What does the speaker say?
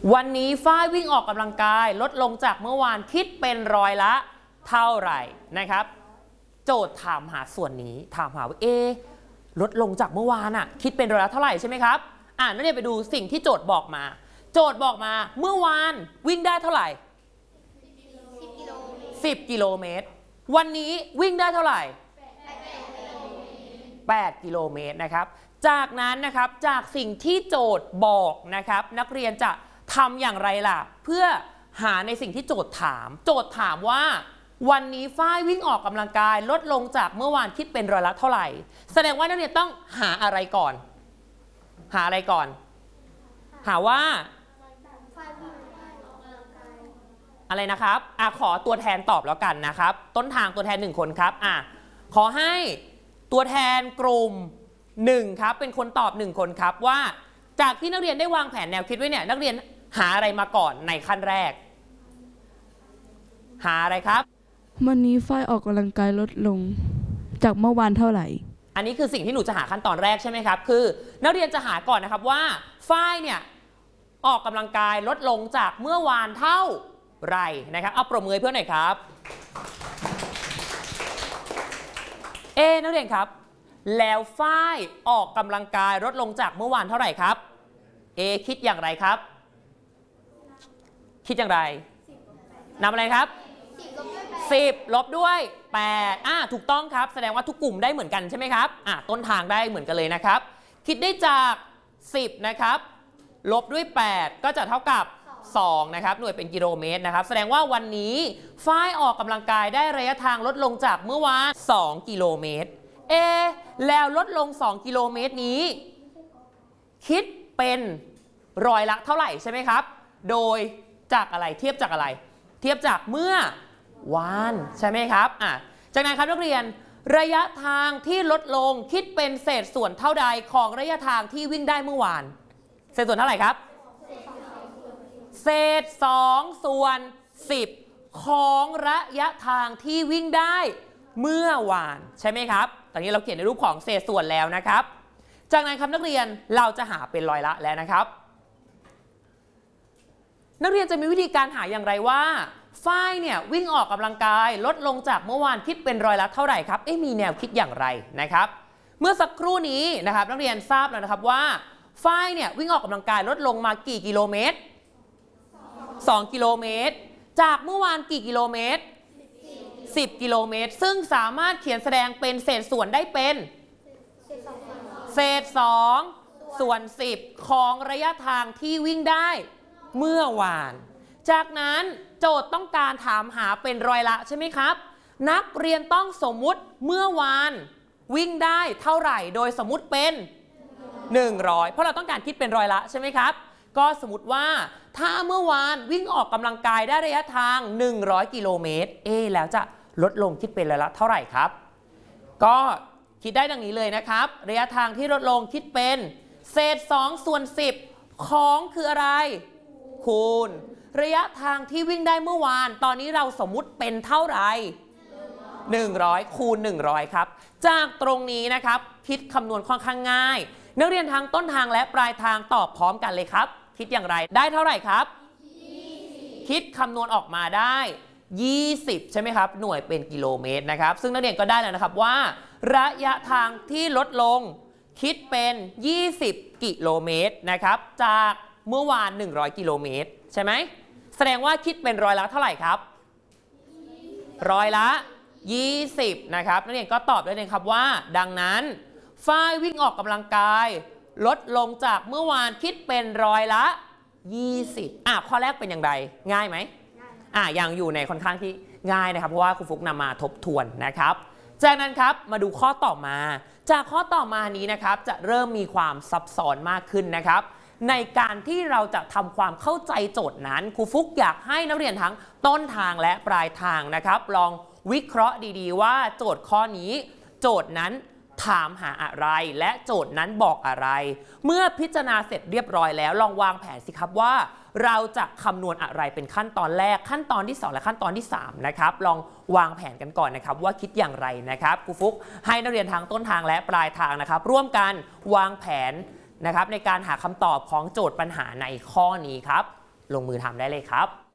วันนี้ฝ้ายวิ่งออกกำลังกายลดลงจากเมื่อวานคิดเป็นร้อยละเท่าไหร่นะครับโจทย์ถามหาส่วนนี้ถามหาว่าลดลงจากเมื่อวานคิดเป็นร้อยละเท่าไหร่ใช่ไหมครับนักเรียนไปดูสิ่งที่โจทย์บอกมาโจทย์บอกมาเมื่อวานวิ่งได้เท่าไหร่10 กิโลเมตรวันนี้วิ่งได้เท่าไหร่8 กิโลเมตรนะครับจากนั้นนะครับจากสิ่งที่โจทย์บอกนะครับนักเรียนจะทำอย่างไรล่ะเพื่อหาในสิ่งที่โจทย์ถามว่าวันนี้ฝ้ายวิ่งออกกำลังกายลดลงจากเมื่อวานคิดเป็นร้อยละเท่าไหร่แสดงว่านักเรียนต้องหาอะไรก่อนหาว่าอะไรนะครับขอตัวแทนตอบแล้วกันนะครับต้นทางตัวแทน1คนครับขอให้ตัวแทนกลุ่ม1ครับเป็นคนตอบ1คนครับว่าจากที่นักเรียนได้วางแผนแนวคิดไว้เนี่ยนักเรียนหาอะไรมาก่อนในขั้นแรกหาอะไรครับวันนี้ฝ้ายออกกำลังกายลดลงจากเมื่อวานเท่าไหร่อันนี้คือสิ่งที่หนูจะหาขั้นตอนแรกใช่ไหมครับคือนักเรียนจะหาก่อนนะครับว่าฝ้ายเนี่ยออกกำลังกายลดลงจากเมื่อวานเท่าไหร่นะครับเอาปรบมือเพื่อนหน่อยครับนักเรียนครับแล้วฝ้ายออกกำลังกายลดลงจากเมื่อวานเท่าไหร่ครับคิดอย่างไรครับคิดอย่างไรนำอะไรครับ10 ลบด้วย8ถูกต้องครับแสดงว่าทุกกลุ่มได้เหมือนกันใช่ไหมครับต้นทางได้เหมือนกันเลยนะครับคิดได้จาก10นะครับลบด้วย8ก็จะเท่ากับ2นะครับหน่วยเป็นกิโลเมตรนะครับแสดงว่าวันนี้ฝ้ายออกกำลังกายได้ระยะทางลดลงจากเมื่อวาน2 กิโลเมตรแล้วลดลง2 กิโลเมตรนี้คิดเป็นร้อยละเท่าไหร่ใช่ไหมครับโดยจากอะไรเทียบจากอะไรเทียบจากเมื่อวานใช่ไหมครับจากนั้นครับนักเรียนระยะทางที่ลดลงคิดเป็นเศษส่วนเท่าใดของระยะทางที่วิ่งได้เมื่อวานเศษส่วนเท่าไหร่ครับเศษ2 ส่วน 10ของระยะทางที่วิ่งได้เมื่อวานใช่ไหมครับตอนนี้เราเขียนในรูปของเศษส่วนแล้วนะครับจากนั้นครับนักเรียนเราจะหาเป็นร้อยละแล้วนะครับนักเรียนจะมีวิธีการหาอย่างไรว่าฝ้ายเนี่ยวิ่งออกกำลังกายลดลงจากเมื่อวานคิดเป็นร้อยละเท่าไหร่ครับมีแนวคิดอย่างไรนะครับเมื่อสักครู่นี้นะครับนักเรียนทราบแล้วนะครับว่าฝ้ายเนี่ยวิ่งออกกำลังกายลดลงมากี่กิโลเมตร2 กิโลเมตรจากเมื่อวานกี่กิโลเมตร10 กิโลเมตรซึ่งสามารถเขียนแสดงเป็นเศษส่วนได้เป็นเศษ2 ส่วน 10ของระยะทางที่วิ่งได้เมื่อวานจากนั้นโจทย์ต้องการถามหาเป็นร้อยละใช่ไหมครับนักเรียนต้องสมมุติเมื่อวานวิ่งได้เท่าไหร่โดยสมมุติเป็น100เพราะเราต้องการคิดเป็นร้อยละใช่ไหมครับก็สมมติว่าถ้าเมื่อวานวิ่งออกกำลังกายได้ระยะทาง100 กิโลเมตรแล้วจะลดลงคิดเป็นร้อยละเท่าไหร่ครับก็คิดได้ดังนี้เลยนะครับระยะทางที่ลดลงคิดเป็นเศษ2 ส่วน 10ของคืออะไรคูณระยะทางที่วิ่งได้เมื่อวานตอนนี้เราสมมุติเป็นเท่าไหร่100คูณ100ครับจากตรงนี้นะครับคิดคำนวณค่อนข้างง่ายนักเรียนทั้งต้นทางและปลายทางตอบพร้อมกันเลยครับคิดอย่างไรได้เท่าไหร่ครับ20คิดคำนวณออกมาได้20ใช่ไหมครับหน่วยเป็นกิโลเมตรนะครับซึ่งนักเรียนก็ได้แล้วนะครับว่าระยะทางที่ลดลงคิดเป็น20 กิโลเมตรนะครับจากเมื่อวาน100 กิโลเมตรใช่ไหมแสดงว่าคิดเป็นร้อยละเท่าไหร่ครับร้อยละ20นะครับนักเรียนก็ตอบได้เลยครับว่าดังนั้นฝ้ายวิ่งออกกำลังกายลดลงจากเมื่อวานคิดเป็นร้อยละ20ข้อแรกเป็นอย่างไรง่ายไหมยังอยู่ในค่อนข้างที่ง่ายนะครับเพราะว่าครูฟุกนำมาทบทวนนะครับจากนั้นครับมาดูข้อต่อมาจากข้อต่อมานี้นะครับจะเริ่มมีความซับซ้อนมากขึ้นนะครับในการที่เราจะทำความเข้าใจโจทย์นั้นครูฟุกอยากให้นักเรียนทั้งต้นทางและปลายทางนะครับลองวิเคราะห์ดีๆว่าโจทย์ข้อนี้โจทย์นั้นถามหาอะไรและโจทย์นั้นบอกอะไรเมื่อพิจารณาเสร็จเรียบร้อยแล้วลองวางแผนสิครับว่าเราจะคำนวณอะไรเป็นขั้นตอนแรกขั้นตอนที่2และขั้นตอนที่3นะครับลองวางแผนกันก่อนนะครับว่าคิดอย่างไรนะครับครูฟุกให้นักเรียนทางต้นทางและปลายทางนะครับร่วมกันวางแผนนะครับในการหาคำตอบของโจทย์ปัญหาในข้อนี้ครับลงมือทำได้เลยครับ